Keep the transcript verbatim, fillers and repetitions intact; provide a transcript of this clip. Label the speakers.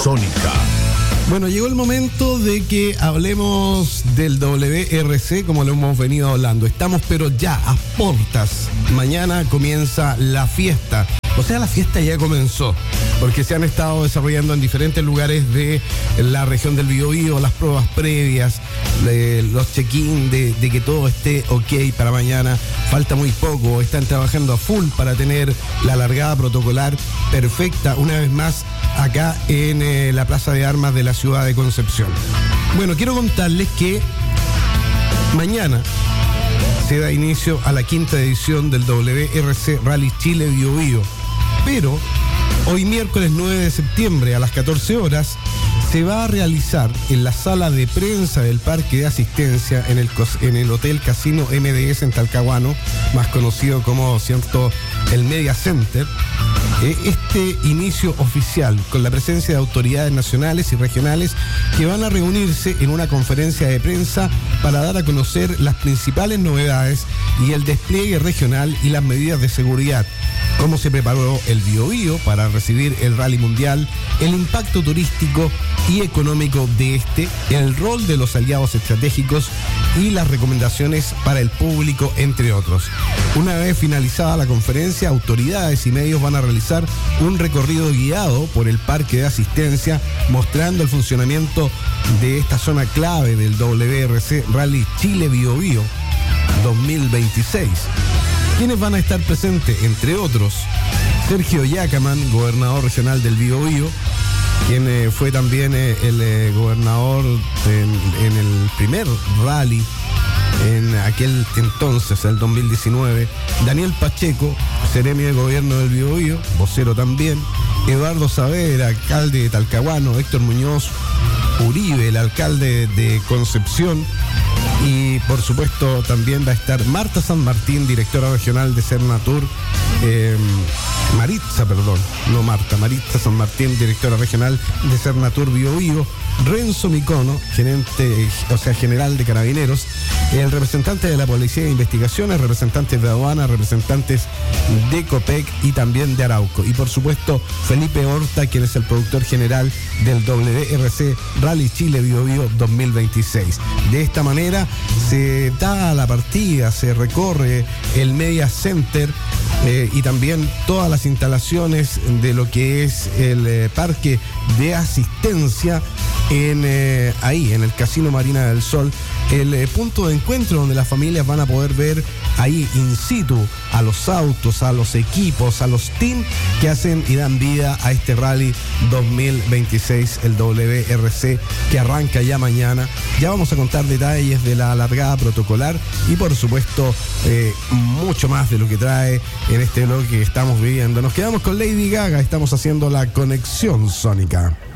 Speaker 1: Sónica.
Speaker 2: Bueno, llegó el momento de que hablemos del W R C como lo hemos venido hablando. Estamos pero ya a portas. Mañana comienza la fiesta. O sea, la fiesta ya comenzó, porque se han estado desarrollando en diferentes lugares de la región del Biobío las pruebas previas, de los check-in, de, de que todo esté ok para mañana. Falta muy poco, están trabajando a full para tener la largada protocolar perfecta, una vez más, acá en eh, la Plaza de Armas de la ciudad de Concepción. Bueno, quiero contarles que mañana se da inicio a la quinta edición del W R C Rally Chile Biobío. Pero hoy miércoles nueve de septiembre a las catorce horas se va a realizar en la sala de prensa del Parque de Asistencia en el, en el Hotel Casino M D S en Talcahuano, más conocido como, cierto, el Media Center, eh, este inicio oficial con la presencia de autoridades nacionales y regionales que van a reunirse en una conferencia de prensa para dar a conocer las principales novedades y el despliegue regional y las medidas de seguridad, cómo se preparó el Biobío para recibir el Rally Mundial, el impacto turístico y económico de este, el rol de los aliados estratégicos y las recomendaciones para el público, entre otros. Una vez finalizada la conferencia, autoridades y medios van a realizar un recorrido guiado por el Parque de Asistencia, mostrando el funcionamiento de esta zona clave del W R C Rally Chile Biobío dos mil veintiséis. ¿Quiénes van a estar presentes? Entre otros, Sergio Yacaman, gobernador regional del Biobío, quien eh, fue también eh, el eh, gobernador en, en el primer rally en aquel entonces, el dos mil diecinueve. Daniel Pacheco, seremi de gobierno del Biobío, vocero también. Eduardo Saavedra, alcalde de Talcahuano. Héctor Muñoz Uribe, el alcalde de Concepción. Y por supuesto también va a estar Marta San Martín, directora regional de Cernatur, eh, Maritza, perdón, no Marta, Maritza San Martín, directora regional de Cernatur Biobío, Renzo Micono, gerente, o sea, general de Carabineros, el representante de la Policía de Investigaciones, representantes de aduana, representantes de COPEC y también de Arauco. Y por supuesto, Felipe Horta, quien es el productor general del W R C Rally Chile Biobío dos mil veintiséis. De esta manera se da la partida, se recorre el Media Center eh, y también todas las instalaciones de lo que es el eh, Parque de Asistencia en eh, ahí, en el Casino Marina del Sol, el eh, punto de encuentro donde las familias van a poder ver ahí in situ a los autos, a los equipos, a los teams que hacen y dan vida a este Rally dos mil veintiséis, el W R C, que arranca ya mañana. Ya vamos a contar detalles de la largada protocolar y por supuesto eh, mucho más de lo que trae en este bloque que estamos viviendo. Nos quedamos con Lady Gaga, estamos haciendo la conexión sónica.